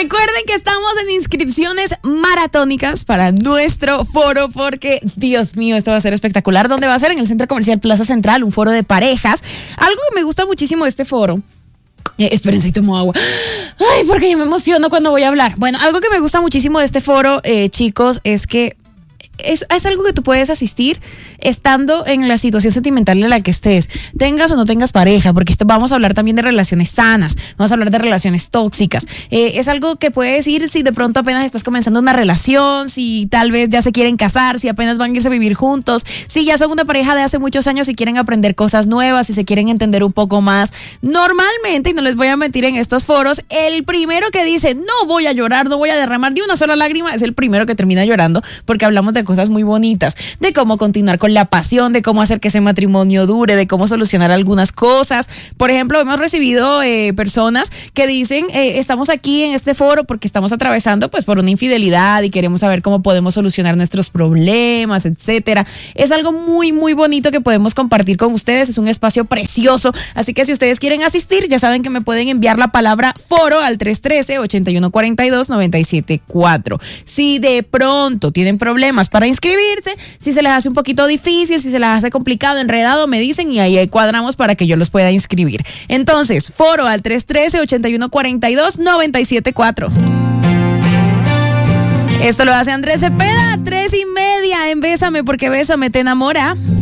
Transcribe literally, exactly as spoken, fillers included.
Recuerden que estamos en inscripciones maratónicas para nuestro foro porque, Dios mío, esto va a ser espectacular. ¿Dónde va a ser? En el Centro Comercial Plaza Central, un foro de parejas. Algo que me gusta muchísimo de este foro. Eh, esperen, si tomo agua. Ay, porque yo me emociono cuando voy a hablar. Bueno, algo que me gusta muchísimo de este foro, eh, chicos, es que Es, es algo que tú puedes asistir estando en la situación sentimental en la que estés, tengas o no tengas pareja, porque esto, vamos a hablar también de relaciones sanas, vamos a hablar de relaciones tóxicas. Eh, es algo que puedes ir si de pronto apenas estás comenzando una relación, si tal vez ya se quieren casar, si apenas van a irse a vivir juntos, si ya son una pareja de hace muchos años y quieren aprender cosas nuevas, si se quieren entender un poco más. Normalmente, y no les voy a mentir, en estos foros, el primero que dice no voy a llorar, no voy a derramar ni una sola lágrima, es el primero que termina llorando, porque hablamos de cosas muy bonitas, de cómo continuar con la pasión, de cómo hacer que ese matrimonio dure, de cómo solucionar algunas cosas. Por ejemplo, hemos recibido eh, personas que dicen eh, estamos aquí en este foro porque estamos atravesando pues por una infidelidad y queremos saber cómo podemos solucionar nuestros problemas, etcétera. Es algo muy muy bonito que podemos compartir con ustedes, es un espacio precioso, así que si ustedes quieren asistir, ya saben que me pueden enviar la palabra foro al tres uno tres, ocho uno cuatro dos, nueve siete cuatro. Si de pronto tienen problemas para inscribirse, si se les hace un poquito difícil, si se les hace complicado, enredado, me dicen y ahí cuadramos para que yo los pueda inscribir. Entonces, foro al tres uno tres, ocho uno cuatro dos, nueve siete cuatro. Esto lo hace Andrés Cepeda, tres y media en Bésame porque Bésame te enamora.